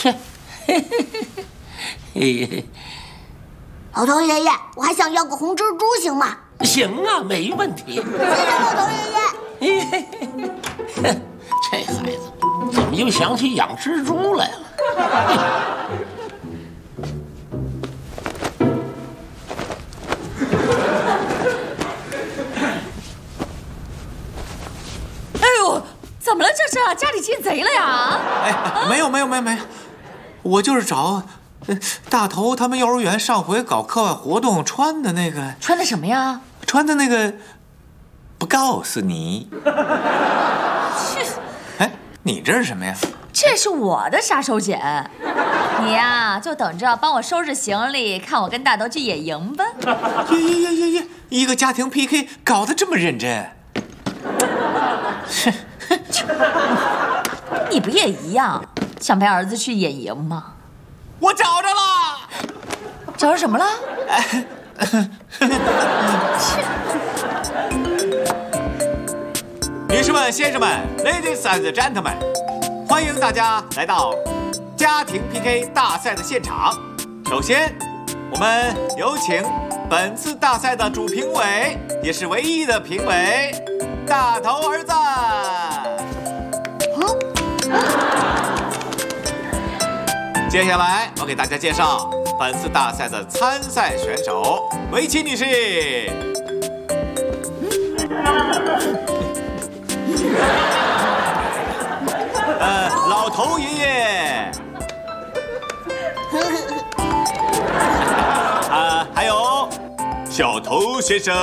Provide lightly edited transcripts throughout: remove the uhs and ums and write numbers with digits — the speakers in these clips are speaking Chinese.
切， 老头爷爷，我还想要个红蜘蛛，行吗？ 行啊，没问题。 谢谢老头爷爷。 这孩子怎么又想起养蜘蛛来了？ 哎呦，怎么了这是？家里进贼了呀？ 哎，没有，我就是找大头他们幼儿园上回搞课外活动穿的那个。 穿的什么呀？ 穿的那个，不告诉你。哎，你这是什么呀？ 这是我的杀手锏，你呀就等着帮我收拾行李，看我跟大头去野营吧。 耶！一个家庭 PK 搞得这么认真。 你不也一样想陪儿子去野营吗？ 我找着了。 找着什么了？ 女士们、先生们 ，Ladies and Gentlemen， 欢迎大家来到家庭 PK 大赛的现场。首先，我们有请本次大赛的主评委，也是唯一的评委，大头儿子。接下来，我给大家介绍本次大赛的参赛选手，围棋女士。老头爷爷。还有小头先生。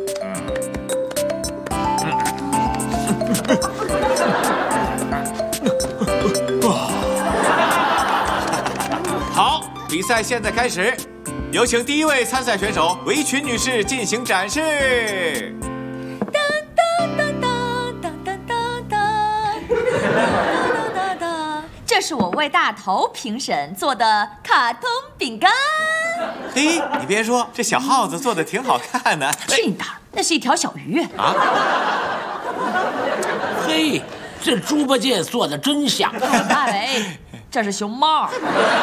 好，比赛现在开始，有请第一位参赛选手围裙女士进行展示。 这是我为大头评审做的卡通饼干。 嘿，你别说，这小耗子做的挺好看的。 去你大，那是一条小鱼啊！ 嘿，这猪八戒做的真像。 大伟，这是熊猫。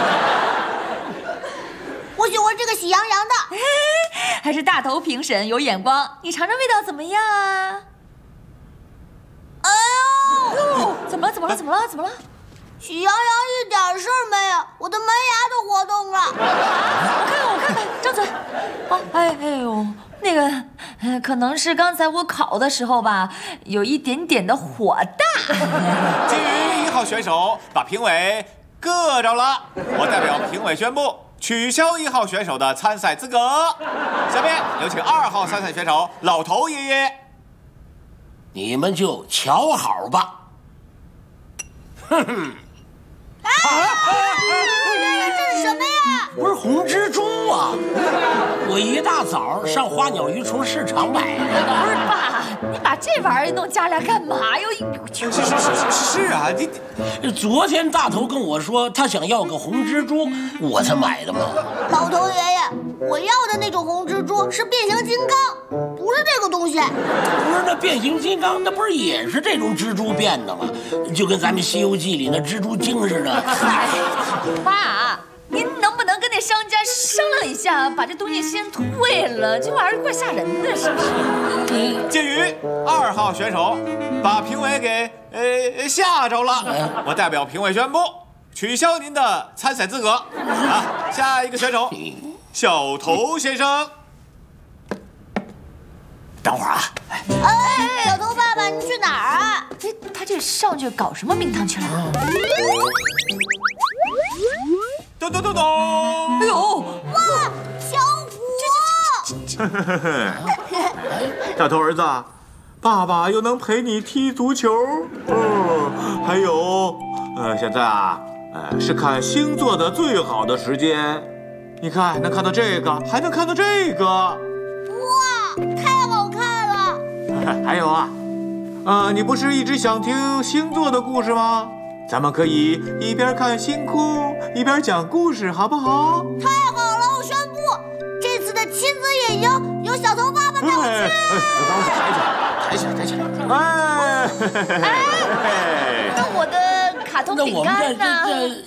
我喜欢这个喜羊羊的。 还是大头评审有眼光，你尝尝味道怎么样啊？ 哎呦！ 怎么了？ 喜羊羊一点事儿没有，我的门牙都活动了。 我看看，张嘴。哦，哎呦，那个，可能是刚才我烤的时候吧，有一点点的火大。 基于1号选手把评委硌着了，我代表评委宣布取消1号选手的参赛资格。下面有请2号参赛选手老头爷爷。 你们就瞧好吧。哼哼。 这是什么呀？ 不是红蜘蛛啊！我一大早上花鸟鱼虫市场买的。 不是爸，你把这玩意儿弄家里干嘛哟？ 是啊， 你昨天大头跟我说他想要个红蜘蛛，我才买的嘛。 老头爷爷，我要的那种红蜘蛛是变形金刚，不是这个东西。 不是，那变形金刚那不是也是这种蜘蛛变的吗？就跟咱们《西游记》里那蜘蛛精似的。 爸，您能不能跟那商家商量一下，把这东西先退了？这玩意儿怪吓人的，是不是？ 鉴于2号选手把评委给吓着了，我代表评委宣布取消您的参赛资格。啊，下一个选手小头先生。 等会儿啊！ 哎，小头爸爸，你去哪儿啊？ 他这上去搞什么名堂去了？ 咚！ 哎呦！ 哇，小虎！ 大头儿子，爸爸又能陪你踢足球。还有，现在啊，是看星座的最好的时间。你看，能看到这个，还能看到这个。 哇，太好看了！ 还有啊，你不是一直想听星座的故事吗？咱们可以一边看星空，一边讲故事，好不好？ 太好了！我宣布，这次的亲子野营由小头爸爸带我去。 抬起来！ 那我的卡通饼干呢？